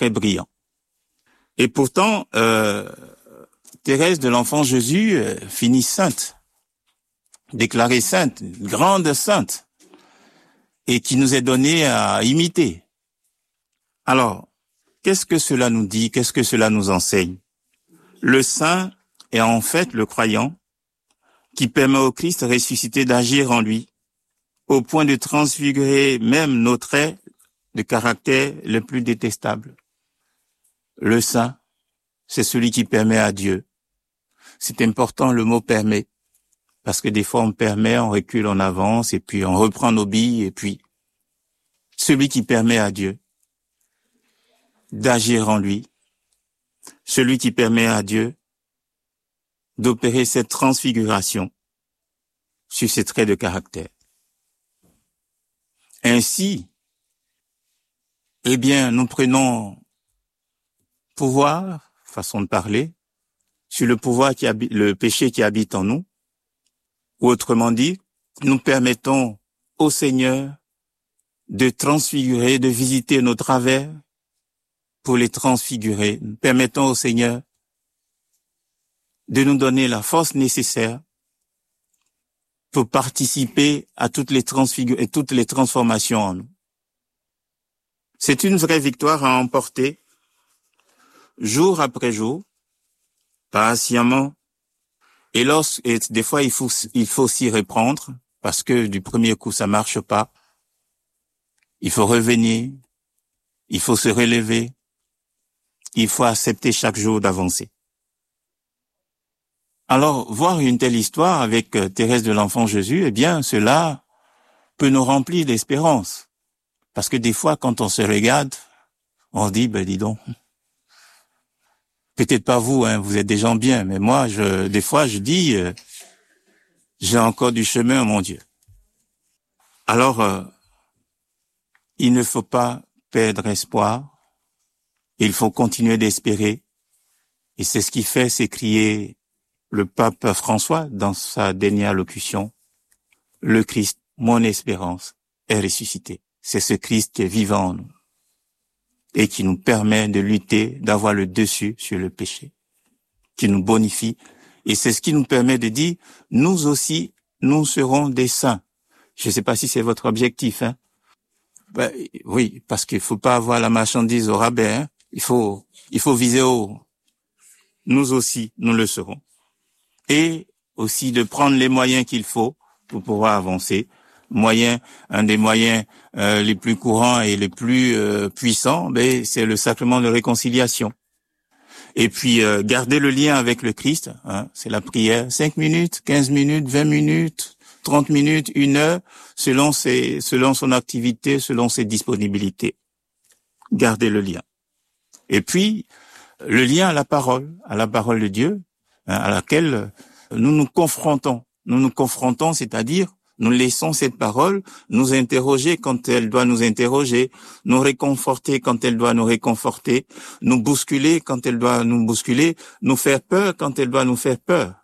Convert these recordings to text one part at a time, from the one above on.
très brillant. Et pourtant, Thérèse de l'Enfant Jésus finit sainte, déclarée sainte, grande sainte, et qui nous est donnée à imiter. Alors, qu'est-ce que cela nous dit? Qu'est-ce que cela nous enseigne? Le saint est en fait le croyant qui permet au Christ ressuscité d'agir en lui, au point de transfigurer même nos traits de caractère les plus détestables. Le saint, c'est celui qui permet à Dieu. C'est important le mot permet, parce que des fois on permet, on recule, on avance, et puis on reprend nos billes, et puis celui qui permet à Dieu d'agir en lui, celui qui permet à Dieu d'opérer cette transfiguration sur ses traits de caractère. Ainsi, eh bien, nous prenons pouvoir, façon de parler, sur le pouvoir qui habite, le péché qui habite en nous, ou autrement dit, nous permettons au Seigneur de transfigurer, de visiter nos travers pour les transfigurer. Nous permettons au Seigneur de nous donner la force nécessaire pour participer à toutes les transformations en nous. C'est une vraie victoire à emporter, jour après jour, patiemment, et des fois il faut s'y reprendre, parce que du premier coup ça marche pas. Il faut revenir, il faut se relever, il faut accepter chaque jour d'avancer. Alors, voir une telle histoire avec Thérèse de l'Enfant Jésus, eh bien, cela peut nous remplir d'espérance. Parce que des fois, quand on se regarde, on se dit, dis donc, peut-être pas vous, vous êtes des gens bien, mais moi, des fois, je dis, j'ai encore du chemin, mon Dieu. Alors, il ne faut pas perdre espoir, il faut continuer d'espérer, et c'est ce qui fait s'écrier le pape François dans sa dernière allocution, le Christ, mon espérance, est ressuscité. C'est ce Christ qui est vivant en nous et qui nous permet de lutter, d'avoir le dessus sur le péché, qui nous bonifie. Et c'est ce qui nous permet de dire, nous aussi, nous serons des saints. Je ne sais pas si c'est votre objectif. Oui, parce qu'il faut pas avoir la marchandise au rabais. Il faut viser haut. Nous aussi, nous le serons. Et aussi de prendre les moyens qu'il faut pour pouvoir avancer. Un des moyens les plus courants et les plus puissants, c'est le sacrement de réconciliation. Et puis garder le lien avec le Christ, c'est la prière, 5 minutes, 15 minutes, 20 minutes, 30 minutes, 1 heure, selon son activité, selon ses disponibilités. Garder le lien. Et puis le lien à la parole de Dieu, à laquelle nous nous confrontons. Nous nous confrontons, c'est-à-dire nous laissons cette parole nous interroger quand elle doit nous interroger, nous réconforter quand elle doit nous réconforter, nous bousculer quand elle doit nous bousculer, nous faire peur quand elle doit nous faire peur.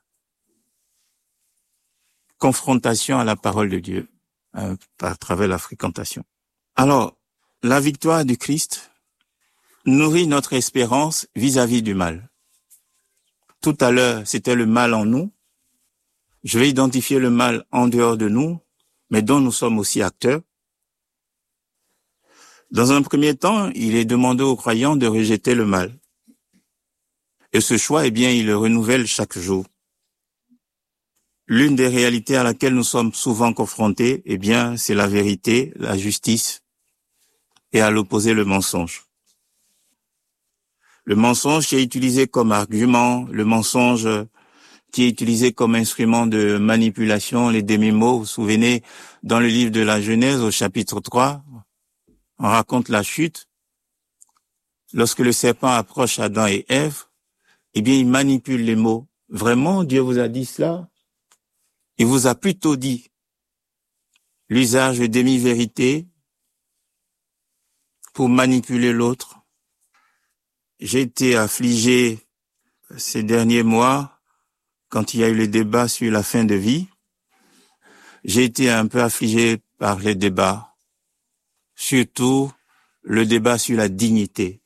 Confrontation à la parole de Dieu, à travers la fréquentation. Alors, la victoire du Christ nourrit notre espérance vis-à-vis du mal. Tout à l'heure, c'était le mal en nous. Je vais identifier le mal en dehors de nous, mais dont nous sommes aussi acteurs. Dans un premier temps, il est demandé aux croyants de rejeter le mal. Et ce choix, il le renouvelle chaque jour. L'une des réalités à laquelle nous sommes souvent confrontés, c'est la vérité, la justice, et à l'opposé, le mensonge. Le mensonge qui est utilisé comme argument, le mensonge qui est utilisé comme instrument de manipulation, les demi-mots. Vous vous souvenez, dans le livre de la Genèse, au chapitre 3, on raconte la chute. Lorsque le serpent approche Adam et Ève, il manipule les mots. Vraiment, Dieu vous a dit cela? Il vous a plutôt dit l'usage de demi-vérité pour manipuler l'autre. J'ai été affligé ces derniers mois quand il y a eu le débat sur la fin de vie. J'ai été un peu affligé par les débats, surtout le débat sur la dignité.